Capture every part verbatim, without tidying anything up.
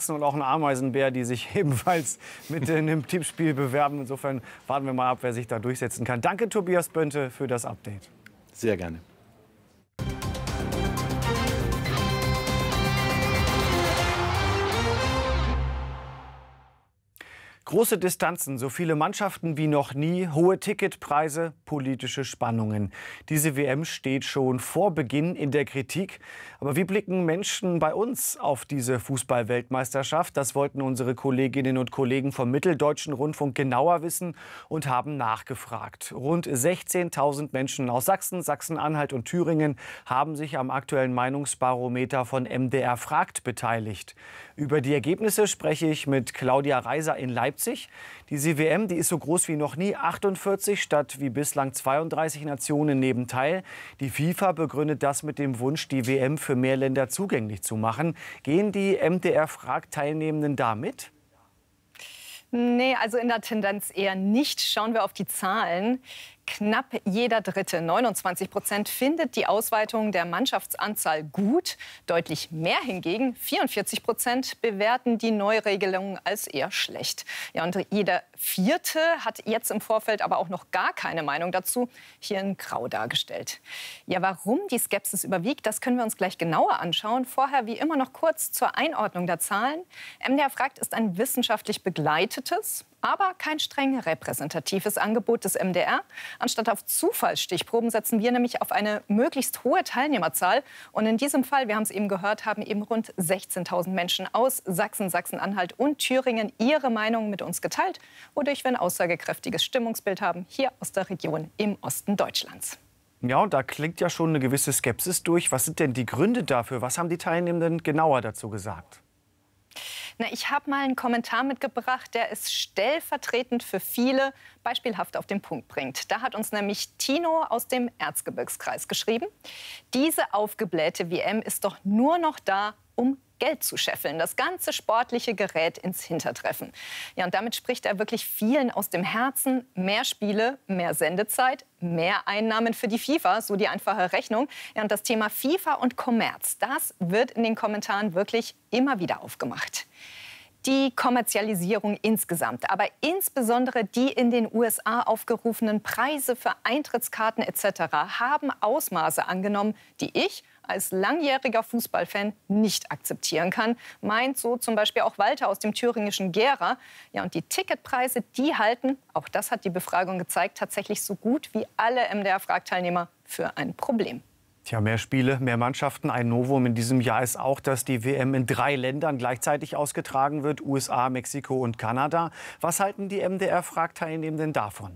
Sachsen und auch ein Ameisenbär, die sich ebenfalls mit in dem Tippspiel bewerben. Insofern warten wir mal ab, wer sich da durchsetzen kann. Danke, Tobias Bönte, für das Update. Sehr gerne. Große Distanzen, so viele Mannschaften wie noch nie, hohe Ticketpreise, politische Spannungen. Diese W M steht schon vor Beginn in der Kritik. Aber wie blicken Menschen bei uns auf diese Fußball-Weltmeisterschaft? Das wollten unsere Kolleginnen und Kollegen vom Mitteldeutschen Rundfunk genauer wissen und haben nachgefragt. Rund sechzehntausend Menschen aus Sachsen, Sachsen-Anhalt und Thüringen haben sich am aktuellen Meinungsbarometer von M D R fragt beteiligt. Über die Ergebnisse spreche ich mit Claudia Reiser in Leipzig. Diese W M, die ist so groß wie noch nie. achtundvierzig statt wie bislang zweiunddreißig Nationen nehmen teil. Die FIFA begründet das mit dem Wunsch, die W M für mehr Länder zugänglich zu machen. Gehen die M D R-Frag-Teilnehmenden da mit? Nee, also in der Tendenz eher nicht. Schauen wir auf die Zahlen. Knapp jeder Dritte, neunundzwanzig Prozent, findet die Ausweitung der Mannschaftsanzahl gut. Deutlich mehr hingegen, vierundvierzig Prozent, bewerten die Neuregelung als eher schlecht. Ja, und jeder Vierte hat jetzt im Vorfeld aber auch noch gar keine Meinung dazu, hier in Grau dargestellt. Ja, warum die Skepsis überwiegt, das können wir uns gleich genauer anschauen. Vorher wie immer noch kurz zur Einordnung der Zahlen. M D R fragt ist ein wissenschaftlich begleitetes, aber kein streng repräsentatives Angebot des M D R. Anstatt auf Zufallsstichproben setzen wir nämlich auf eine möglichst hohe Teilnehmerzahl. Und in diesem Fall, wir haben es eben gehört, haben eben rund sechzehntausend Menschen aus Sachsen, Sachsen-Anhalt und Thüringen ihre Meinung mit uns geteilt, wodurch wir ein aussagekräftiges Stimmungsbild haben, hier aus der Region im Osten Deutschlands. Ja, und da klingt ja schon eine gewisse Skepsis durch. Was sind denn die Gründe dafür? Was haben die Teilnehmenden genauer dazu gesagt? Na, ich habe mal einen Kommentar mitgebracht, der es stellvertretend für viele beispielhaft auf den Punkt bringt. Da hat uns nämlich Tino aus dem Erzgebirgskreis geschrieben: Diese aufgeblähte W M ist doch nur noch da, um Geld zu scheffeln, das ganze sportliche Gerät ins Hintertreffen. Ja, und damit spricht er wirklich vielen aus dem Herzen. Mehr Spiele, mehr Sendezeit, mehr Einnahmen für die FIFA, so die einfache Rechnung. Ja, und das Thema FIFA und Kommerz, das wird in den Kommentaren wirklich immer wieder aufgemacht. Die Kommerzialisierung insgesamt, aber insbesondere die in den U S A aufgerufenen Preise für Eintrittskarten et cetera haben Ausmaße angenommen, die ich als langjähriger Fußballfan nicht akzeptieren kann, meint so zum Beispiel auch Walter aus dem thüringischen Gera. Ja, und die Ticketpreise, die halten, auch das hat die Befragung gezeigt, tatsächlich so gut wie alle M D R-Fragteilnehmer für ein Problem. Tja, mehr Spiele, mehr Mannschaften. Ein Novum in diesem Jahr ist auch, dass die W M in drei Ländern gleichzeitig ausgetragen wird: U S A, Mexiko und Kanada. Was halten die M D R-Fragteilnehmenden davon?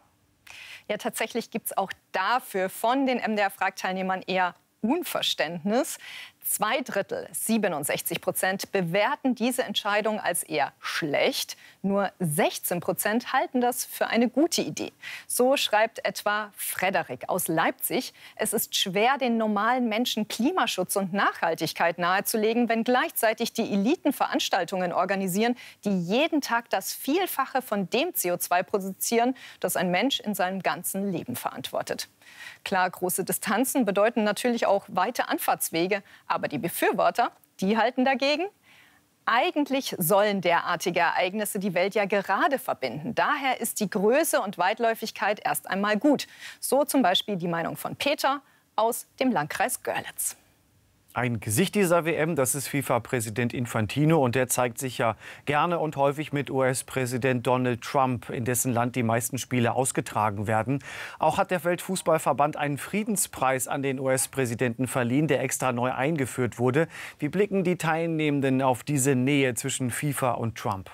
Ja, tatsächlich gibt es auch dafür von den M D R-Fragteilnehmern eher Unverständnis. Zwei Drittel, siebenundsechzig Prozent, bewerten diese Entscheidung als eher schlecht. Nur sechzehn Prozent halten das für eine gute Idee. So schreibt etwa Frederik aus Leipzig: Es ist schwer, den normalen Menschen Klimaschutz und Nachhaltigkeit nahezulegen, wenn gleichzeitig die Eliten Veranstaltungen organisieren, die jeden Tag das Vielfache von dem C O zwei produzieren, das ein Mensch in seinem ganzen Leben verantwortet. Klar, große Distanzen bedeuten natürlich auch weite Anfahrtswege. Aber die Befürworter, die halten dagegen: Eigentlich sollen derartige Ereignisse die Welt ja gerade verbinden. Daher ist die Größe und Weitläufigkeit erst einmal gut. So zum Beispiel die Meinung von Peter aus dem Landkreis Görlitz. Ein Gesicht dieser W M, das ist FIFA-Präsident Infantino. Und der zeigt sich ja gerne und häufig mit U S-Präsident Donald Trump, in dessen Land die meisten Spiele ausgetragen werden. Auch hat der Weltfußballverband einen Friedenspreis an den U S-Präsidenten verliehen, der extra neu eingeführt wurde. Wie blicken die Teilnehmenden auf diese Nähe zwischen FIFA und Trump?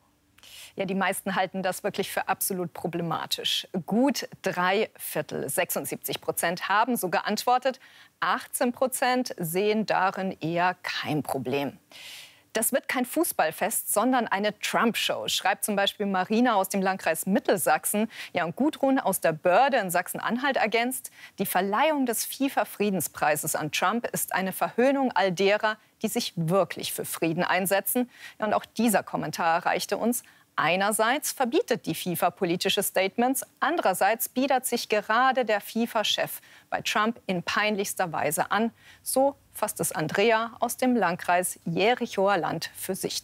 Ja, die meisten halten das wirklich für absolut problematisch. Gut drei Viertel, sechsundsiebzig Prozent, haben so geantwortet. achtzehn Prozent sehen darin eher kein Problem. Das wird kein Fußballfest, sondern eine Trump-Show, schreibt zum Beispiel Marina aus dem Landkreis Mittelsachsen. Ja, und Gudrun aus der Börde in Sachsen-Anhalt ergänzt: Die Verleihung des FIFA-Friedenspreises an Trump ist eine Verhöhnung all derer, die sich wirklich für Frieden einsetzen. Ja, und auch dieser Kommentar erreichte uns. Einerseits verbietet die FIFA politische Statements, andererseits bietet sich gerade der FIFA-Chef bei Trump in peinlichster Weise an. So fasst es Andrea aus dem Landkreis Jerichoer Land für sich